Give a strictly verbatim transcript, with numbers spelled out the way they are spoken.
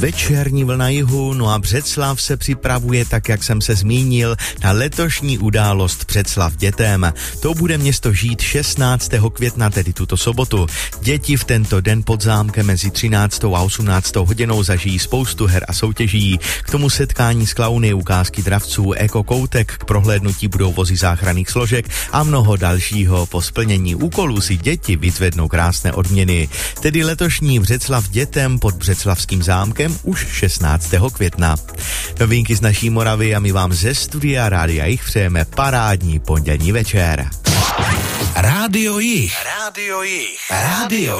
Večerní vlna jihu, no a Břeclav se připravuje, tak jak jsem se zmínil, na letošní událost Břeclav dětem. To bude město žít šestnáctého května, tedy tuto sobotu. Děti v tento den pod zámkem mezi třináctou a osmnáctou hodinou zažijí spoustu her a soutěží. K tomu setkání s klauny, ukázky dravců, ekokoutek, k prohlédnutí budou vozy záchranných složek a mnoho dalšího. Po splnění úkolů si děti vyzvednou krásné odměny. Tedy letošní Břeclav dětem pod Břeclavským zámkem už šestnáctého května. Novinky z naší Moravy a my vám ze studia Rádia Jich přejeme parádní pondělní večer. Rádio Jich. Rádio Jich. Rádio